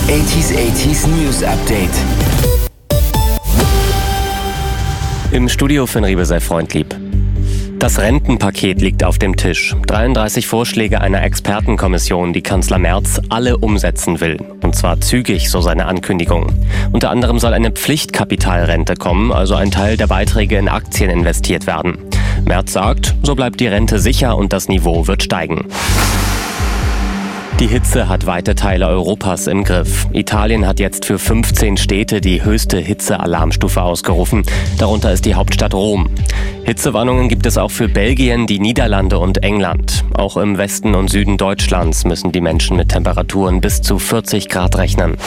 80s News Update. Im Studio Finn Riebe sei freundlieb. Das Rentenpaket liegt auf dem Tisch. 33 Vorschläge einer Expertenkommission, die Kanzler Merz alle umsetzen will. Und zwar zügig, so seine Ankündigung. Unter anderem soll eine Pflichtkapitalrente kommen, also ein Teil der Beiträge in Aktien investiert werden. Merz sagt, so bleibt die Rente sicher und das Niveau wird steigen. Die Hitze hat weite Teile Europas im Griff. Italien hat jetzt für 15 Städte die höchste Hitzealarmstufe ausgerufen. Darunter ist die Hauptstadt Rom. Hitzewarnungen gibt es auch für Belgien, die Niederlande und England. Auch im Westen und Süden Deutschlands müssen die Menschen mit Temperaturen bis zu 40 Grad rechnen.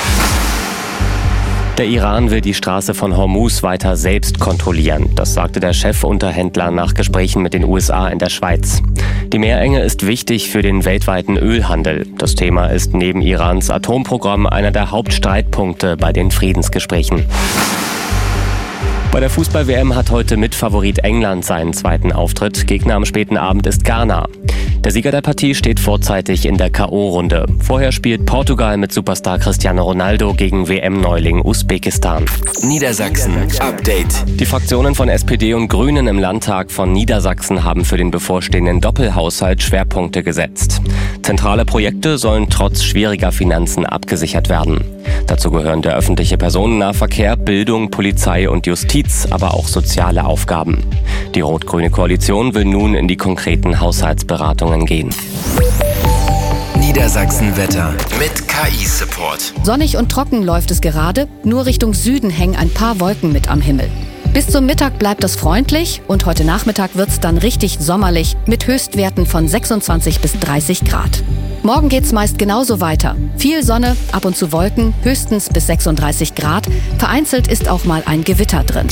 Der Iran will die Straße von Hormuz weiter selbst kontrollieren. Das sagte der Chefunterhändler nach Gesprächen mit den USA in der Schweiz. Die Meerenge ist wichtig für den weltweiten Ölhandel. Das Thema ist neben Irans Atomprogramm einer der Hauptstreitpunkte bei den Friedensgesprächen. Bei der Fußball-WM hat heute Mitfavorit England seinen zweiten Auftritt. Gegner am späten Abend ist Ghana. Der Sieger der Partie steht vorzeitig in der K.O.-Runde. Vorher spielt Portugal mit Superstar Cristiano Ronaldo gegen WM-Neuling Usbekistan. Niedersachsen Update. Die Fraktionen von SPD und Grünen im Landtag von Niedersachsen haben für den bevorstehenden Doppelhaushalt Schwerpunkte gesetzt. Zentrale Projekte sollen trotz schwieriger Finanzen abgesichert werden. Dazu gehören der öffentliche Personennahverkehr, Bildung, Polizei und Justiz, aber auch soziale Aufgaben. Die rot-grüne Koalition will nun in die konkreten Haushaltsberatungen gehen. Niedersachsen Wetter mit KI-Support. Sonnig und trocken läuft es gerade, nur Richtung Süden hängen ein paar Wolken mit am Himmel. Bis zum Mittag bleibt es freundlich und heute Nachmittag wird es dann richtig sommerlich mit Höchstwerten von 26 bis 30 Grad. Morgen geht's meist genauso weiter. Viel Sonne, ab und zu Wolken, höchstens bis 36 Grad. Vereinzelt ist auch mal ein Gewitter drin.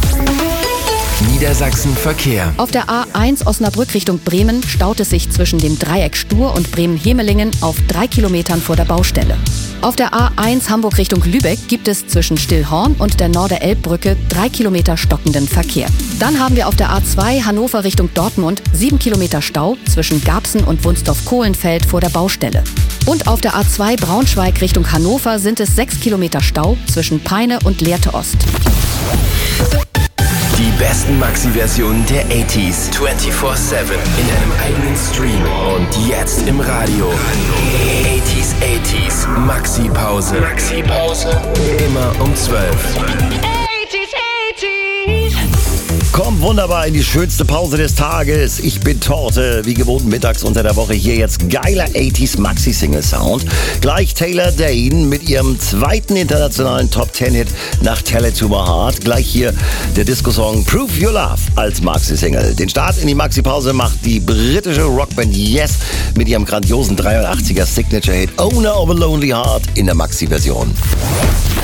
Niedersachsen Verkehr. Auf der A1 Osnabrück Richtung Bremen staut es sich zwischen dem Dreieck Stur und Bremen-Hemelingen auf 3 Kilometern vor der Baustelle. Auf der A1 Hamburg Richtung Lübeck gibt es zwischen Stillhorn und der Norder-Elb-Brücke 3 Kilometer stockenden Verkehr. Dann haben wir auf der A2 Hannover Richtung Dortmund 7 Kilometer Stau zwischen Garbsen und Wunsdorf-Kohlenfeld vor der Baustelle. Und auf der A2 Braunschweig Richtung Hannover sind es 6 Kilometer Stau zwischen Peine und Lehrte Ost. Die besten Maxi-Versionen der 80s 24/7 in einem eigenen Stream und jetzt im Radio. 80s Maxi-Pause. Immer um 12. Kommt wunderbar in die schönste Pause des Tages. Ich bin Torte, wie gewohnt mittags unter der Woche hier jetzt geiler 80s Maxi-Single-Sound. Gleich Taylor Dayne mit ihrem zweiten internationalen Top-10-Hit nach Tell It To My Heart. Gleich hier der Disco-Song Prove Your Love als Maxi-Single. Den Start in die Maxi-Pause macht die britische Rockband Yes mit ihrem grandiosen 83er Signature-Hit Owner of a Lonely Heart in der Maxi-Version.